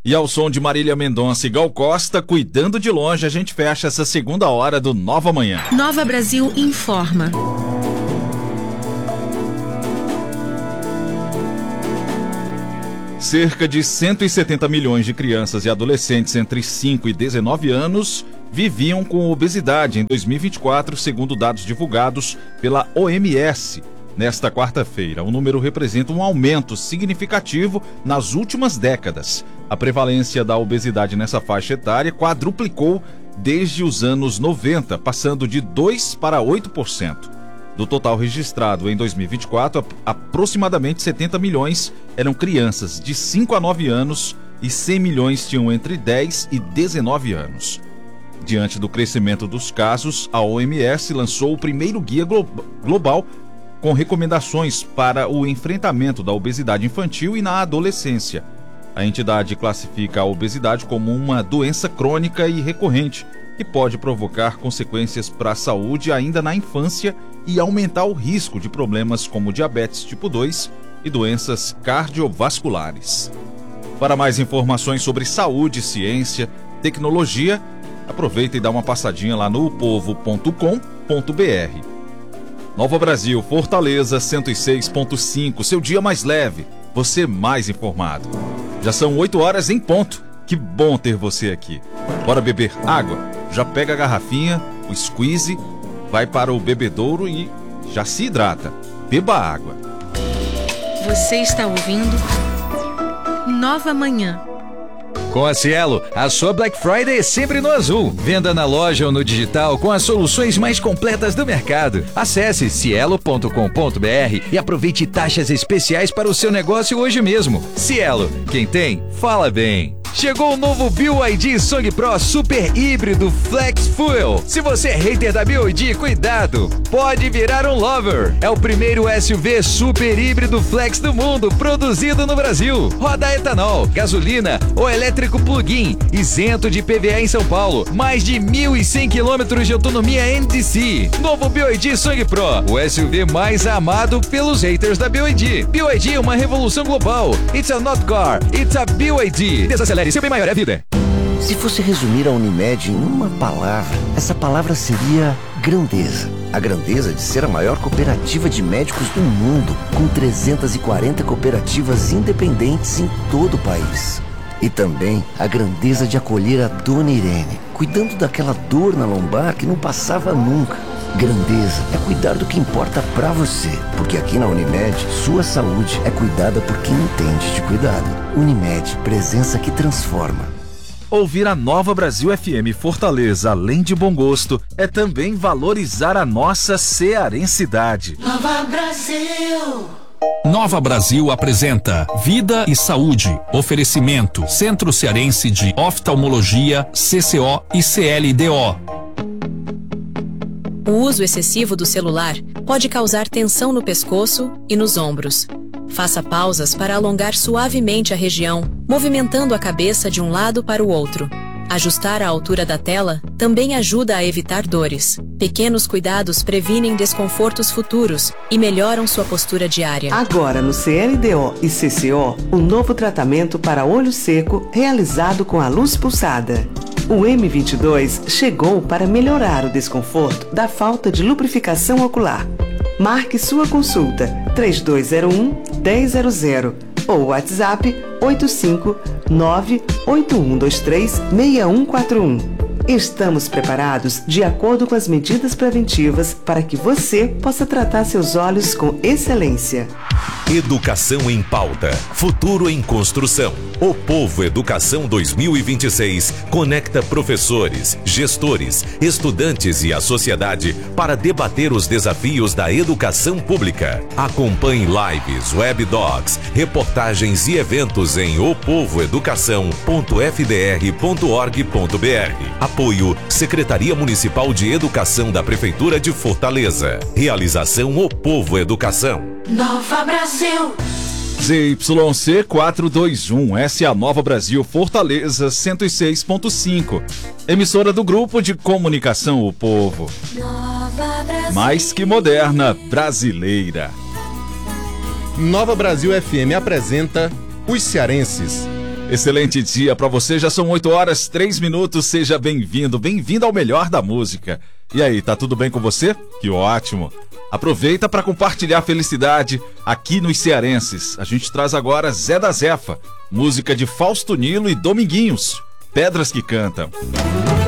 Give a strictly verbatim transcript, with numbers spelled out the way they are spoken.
E ao som de Marília Mendonça e Gal Costa, cuidando de longe, a gente fecha essa segunda hora do Nova Manhã. Nova Brasil informa. Cerca de cento e setenta milhões de crianças e adolescentes entre cinco e dezenove anos viviam com obesidade em dois mil e vinte e quatro, segundo dados divulgados pela O M S. Nesta quarta-feira, o número representa um aumento significativo nas últimas décadas. A prevalência da obesidade nessa faixa etária quadruplicou desde os anos noventa, passando de dois para oito por cento. Do total registrado em dois mil e vinte e quatro, aproximadamente setenta milhões eram crianças de cinco a nove anos e cem milhões tinham entre dez e dezenove anos. Diante do crescimento dos casos, a O M S lançou o primeiro guia glo- global com recomendações para o enfrentamento da obesidade infantil e na adolescência. A entidade classifica a obesidade como uma doença crônica e recorrente, que pode provocar consequências para a saúde ainda na infância e aumentar o risco de problemas como diabetes tipo dois e doenças cardiovasculares. Para mais informações sobre saúde, ciência, tecnologia, aproveita e dá uma passadinha lá no povo ponto com ponto b r. Nova Brasil, Fortaleza cento e seis ponto cinco, seu dia mais leve, você mais informado. Já são oito horas em ponto, que bom ter você aqui. Bora beber água? Já pega a garrafinha, o squeeze, vai para o bebedouro e já se hidrata. Beba água. Você está ouvindo Nova Manhã. Com a Cielo, a sua Black Friday é sempre no azul. Venda na loja ou no digital com as soluções mais completas do mercado. Acesse cielo ponto com ponto b r e aproveite taxas especiais para o seu negócio hoje mesmo. Cielo, quem tem, fala bem. Chegou o novo B Y D Song Pro Super Híbrido Flex Fuel. Se você é hater da B Y D, cuidado, pode virar um lover. É o primeiro S U V super híbrido flex do mundo, produzido no Brasil. Roda etanol, gasolina ou elétrico plug-in, isento de I P V A em São Paulo. Mais de mil e cem quilômetros de autonomia N D C. Novo B Y D Song Pro, o S U V mais amado pelos haters da B Y D. B Y D é uma revolução global. It's a not car, it's a B Y D. Desacelere, seu bem maior é a vida. Se fosse resumir a Unimed em uma palavra, essa palavra seria grandeza. A grandeza de ser a maior cooperativa de médicos do mundo, com trezentas e quarenta cooperativas independentes em todo o país. E também a grandeza de acolher a Dona Irene, cuidando daquela dor na lombar que não passava nunca. Grandeza é cuidar do que importa pra você, porque aqui na Unimed, sua saúde é cuidada por quem entende de cuidado. Unimed, presença que transforma. Ouvir a Nova Brasil F M Fortaleza, além de bom gosto, é também valorizar a nossa cearensidade. Nova Brasil! Nova Brasil apresenta Vida e Saúde. Oferecimento Centro Cearense de Oftalmologia, C C O e C L D O. O uso excessivo do celular pode causar tensão no pescoço e nos ombros. Faça pausas para alongar suavemente a região, movimentando a cabeça de um lado para o outro. Ajustar a altura da tela também ajuda a evitar dores. Pequenos cuidados previnem desconfortos futuros e melhoram sua postura diária. Agora no C L D O e C C O, um novo tratamento para olho seco realizado com a luz pulsada. O M vinte e dois chegou para melhorar o desconforto da falta de lubrificação ocular. Marque sua consulta três dois zero um, um zero zero zero ou WhatsApp oito cinco nove oito um dois três seis um quatro um. Estamos preparados de acordo com as medidas preventivas para que você possa tratar seus olhos com excelência. Educação em pauta. Futuro em construção. O Povo Educação dois mil e vinte e seis conecta professores, gestores, estudantes e a sociedade para debater os desafios da educação pública. Acompanhe lives, webdocs, reportagens e eventos em o povo educação ponto f d r ponto org ponto b r. Apoio Secretaria Municipal de Educação da Prefeitura de Fortaleza. Realização O Povo Educação. Nova Brasil. Z Y C quatrocentos e vinte e um, essa é a Nova Brasil Fortaleza cento e seis ponto cinco. Emissora do Grupo de Comunicação O Povo. Nova Brasil. Mais que moderna, brasileira. Nova Brasil F M apresenta Os Cearenses. Excelente dia pra você, já são oito horas, três minutos, seja bem-vindo, bem-vindo ao melhor da música. E aí, tá tudo bem com você? Que ótimo! Aproveita para compartilhar a felicidade aqui nos cearenses. A gente traz agora Zé da Zefa, música de Fausto Nilo e Dominguinhos, Pedras que Cantam.